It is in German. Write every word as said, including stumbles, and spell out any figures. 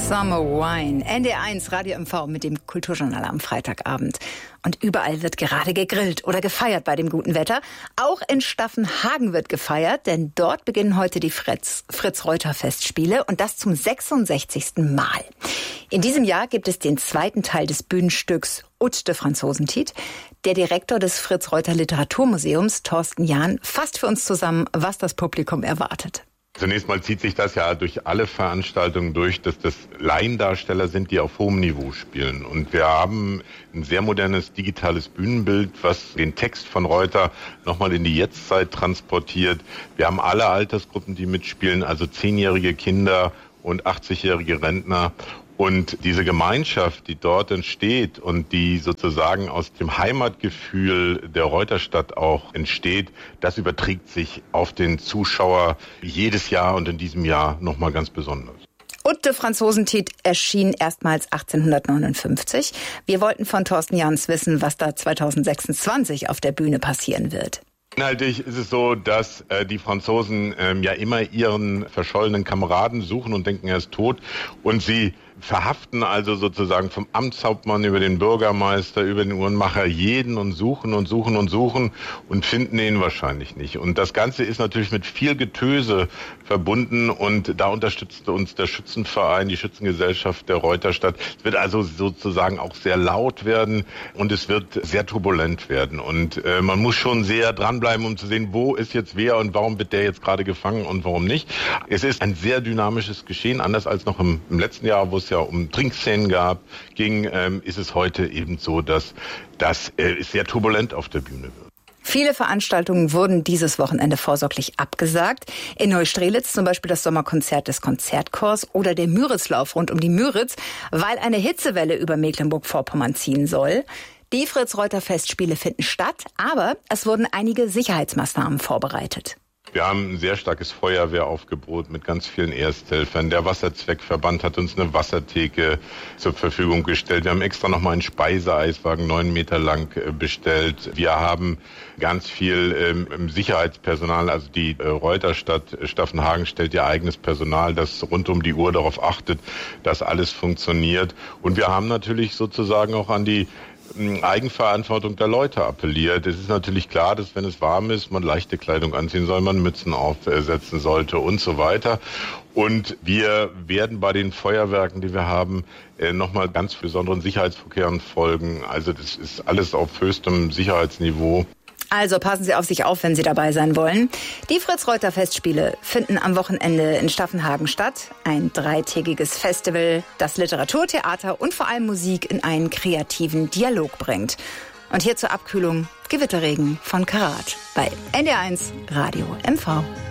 Summer Wine. N D R eins Radio M V mit dem Kulturjournal am Freitagabend. Und überall wird gerade gegrillt oder gefeiert bei dem guten Wetter. Auch in Staffenhagen wird gefeiert, denn dort beginnen heute die Fritz, Fritz-Reuter-Festspiele und das zum sechsundsechzigsten Mal. In diesem Jahr gibt es den zweiten Teil des Bühnenstücks Ut de Franzosentiet. Der Direktor des Fritz-Reuter-Literaturmuseums, Thorsten Jahn, fasst für uns zusammen, was das Publikum erwartet. Zunächst mal zieht sich das ja durch alle Veranstaltungen durch, dass das Laiendarsteller sind, die auf hohem Niveau spielen. Und wir haben ein sehr modernes digitales Bühnenbild, was den Text von Reuter nochmal in die Jetztzeit transportiert. Wir haben alle Altersgruppen, die mitspielen, also zehnjährige Kinder und achtzigjährige Rentner. Und diese Gemeinschaft, die dort entsteht und die sozusagen aus dem Heimatgefühl der Reuterstadt auch entsteht, das überträgt sich auf den Zuschauer jedes Jahr und in diesem Jahr nochmal ganz besonders. Ut de Franzosentiet erschien erstmals achtzehnhundertneunundfünfzig. Wir wollten von Thorsten Jahns wissen, was da zweitausendsechsundzwanzig auf der Bühne passieren wird. Inhaltlich ist es so, dass äh, die Franzosen ähm, ja immer ihren verschollenen Kameraden suchen und denken, er ist tot. Und sie verhaften also sozusagen vom Amtshauptmann über den Bürgermeister, über den Uhrmacher jeden und suchen und suchen und suchen und finden ihn wahrscheinlich nicht. Und das Ganze ist natürlich mit viel Getöse verbunden und da unterstützt uns der Schützenverein, die Schützengesellschaft der Reuterstadt. Es wird also sozusagen auch sehr laut werden und es wird sehr turbulent werden. Und äh, man muss schon sehr dranbleiben, um zu sehen, wo ist jetzt wer und warum wird der jetzt gerade gefangen und warum nicht. Es ist ein sehr dynamisches Geschehen, anders als noch im, im letzten Jahr, wo es ja um Trinkszenen gab, ging, ähm, ist es heute eben so, dass das äh, sehr turbulent auf der Bühne wird. Viele Veranstaltungen wurden dieses Wochenende vorsorglich abgesagt. In Neustrelitz zum Beispiel das Sommerkonzert des Konzertchors oder der Müritzlauf rund um die Müritz, weil eine Hitzewelle über Mecklenburg-Vorpommern ziehen soll. Die Fritz-Reuter-Festspiele finden statt, aber es wurden einige Sicherheitsmaßnahmen vorbereitet. Wir haben ein sehr starkes Feuerwehraufgebot mit ganz vielen Ersthelfern. Der Wasserzweckverband hat uns eine Wassertheke zur Verfügung gestellt. Wir haben extra nochmal einen Speiseeiswagen neun Meter lang bestellt. Wir haben ganz viel ähm, Sicherheitspersonal. Also die äh, Reuterstadt Staffenhagen stellt ihr eigenes Personal, das rund um die Uhr darauf achtet, dass alles funktioniert. Und wir haben natürlich sozusagen auch an die Eigenverantwortung der Leute appelliert. Es ist natürlich klar, dass wenn es warm ist, man leichte Kleidung anziehen soll, man Mützen aufsetzen sollte und so weiter. Und wir werden bei den Feuerwerken, die wir haben, nochmal ganz besonderen Sicherheitsvorkehrungen folgen. Also das ist alles auf höchstem Sicherheitsniveau. Also passen Sie auf sich auf, wenn Sie dabei sein wollen. Die Fritz-Reuter-Festspiele finden am Wochenende in Staffenhagen statt. Ein dreitägiges Festival, das Literaturtheater und vor allem Musik in einen kreativen Dialog bringt. Und hier zur Abkühlung Gewitterregen von Karat bei N D R eins Radio M V.